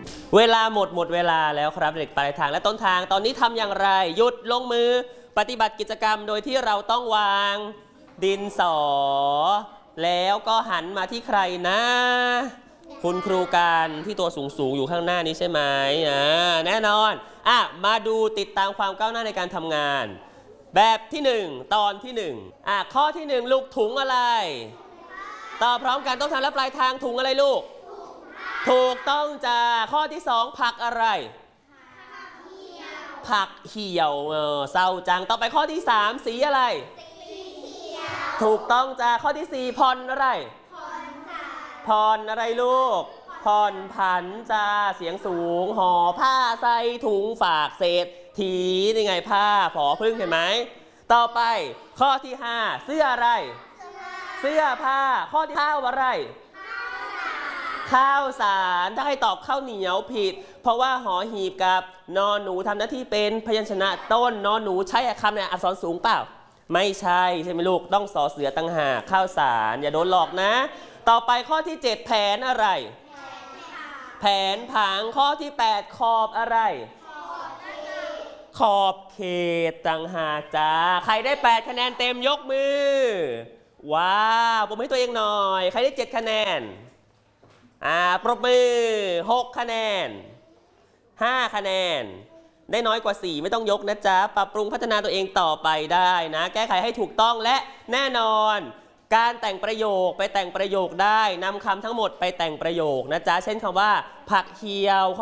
เวลาหมดเวลาแล้วครับเด็กปลายทางและต้นทางตอนนี้ทำอย่างไรหยุดลงมือปฏิบัติกิจกรรมโดยที่เราต้องวางดินสอแล้วก็หันมาที่ใครนะคุณครูการที่ตัวสูงอยู่ข้างหน้านี้ใช่ไหมแน่นอนมาดูติดตามความก้าวหน้าในการทำงานแบบที่1ตอนที่1ข้อที่1ลูกถุงอะไรต่อพร้อมกันต้นทางและปลายทางถุงอะไรลูกถูกต้องจ้าข้อที่2ผักอะไรผักเหี่ยวเศร้าจังต่อไปข้อที่3สีอะไรถูกต้องจ้าข้อที่4ผ่อนอะไรผ่อนอะไรลูกผ่อนผันจ้าเสียงสูงห่อผ้าใส่ถุงฝากเศษถีนี่ไงผ้าผอพึ่งเห็นไหมต่อไปข้อที่5เสื้ออะไรเสื้อผ้าข้อที่ข้าวอะไรข้าวสารถ้าให้ตอบข้าวเหนียวผิดเพราะว่าหอหีบกับนอหนูทำหน้าที่เป็นพยัญชนะต้นนอหนูใช้คำในอักษรสูงเปล่าไม่ใช่ใช่ไหมลูกต้องสอเสือตั้งหากข้าวสารอย่าโดนหลอกนะต่อไปข้อที่7แผนอะไรแผนผังข้อที่8ขอบอะไรขอบเขตต่างหากจ้าใครได้8คะแนนเต็มยกมือว้าวปรบมือให้ตัวเองหน่อยใครได้7คะแนนปรบมือ6คะแนน5คะแนนได้น้อยกว่า4ไม่ต้องยกนะจ๊ะปรับปรุงพัฒนาตัวเองต่อไปได้นะแก้ไขให้ถูกต้องและแน่นอนการแต่งประโยคไปแต่งประโยคได้นำคำทั้งหมดไปแต่งประโยคนะจ๊ะเช่นคำว่าผักเหี่ยว